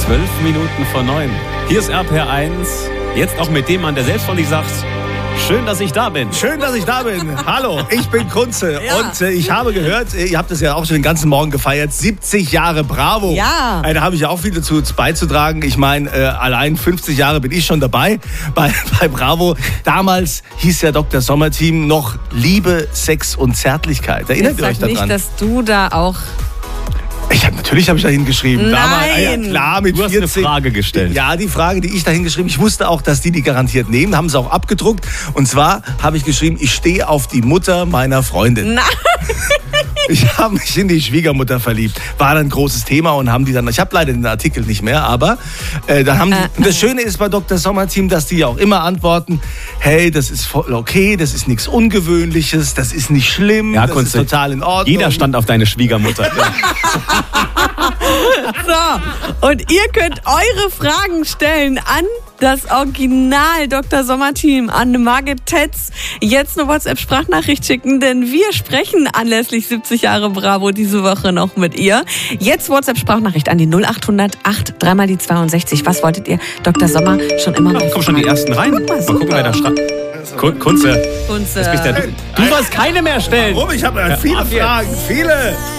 12 Minuten vor 9. Hier ist RPR1. Jetzt auch mit dem Mann, der selbst von sich sagt, schön, dass ich da bin. Schön, dass ich da bin. Hallo, ich bin Kunze. Ja. Und ich habe gehört, ihr habt das ja auch schon den ganzen Morgen gefeiert, 70 Jahre Bravo. Ja. Da habe ich ja auch viel dazu beizutragen. Ich meine, allein 50 Jahre bin ich schon dabei bei Bravo. Damals hieß ja Dr. Sommer-Team noch Liebe, Sex und Zärtlichkeit. Erinnert ihr euch Sag daran? nicht, dass du da auch... Natürlich habe ich da hingeschrieben. Nein. Ja, klar, mit Du hast 14. eine Frage gestellt. Ja, die Frage, die ich da hingeschrieben, ich wusste auch, dass die garantiert nehmen, haben sie auch abgedruckt. Und zwar habe ich geschrieben, ich stehe auf die Mutter meiner Freundin. Nein. Ich habe mich in die Schwiegermutter verliebt. War dann ein großes Thema und haben die dann, ich habe leider den Artikel nicht mehr, aber dann haben die, und das Schöne ist bei Dr. Sommer-Team, dass die ja auch immer antworten, hey, das ist voll okay, das ist nichts Ungewöhnliches, das ist nicht schlimm, Ja, das Kunze, ist total in Ordnung. Jeder stand auf deine Schwiegermutter. So, und ihr könnt eure Fragen stellen an das Original Dr. Sommer-Team, an Margit Tetz. Jetzt eine WhatsApp-Sprachnachricht schicken, denn wir sprechen anlässlich 70 Jahre Bravo diese Woche noch mit ihr. Jetzt WhatsApp-Sprachnachricht an die 0800 8 3 mal die 62. Was wolltet ihr Dr. Sommer schon immer mal Kommen schon die ersten rein. Guck mal, Mal gucken, wer da schreibt. Kunze. Kunze. Das bist ja du. Du sollst keine mehr stellen. Warum? Ich habe viele Fragen, viele.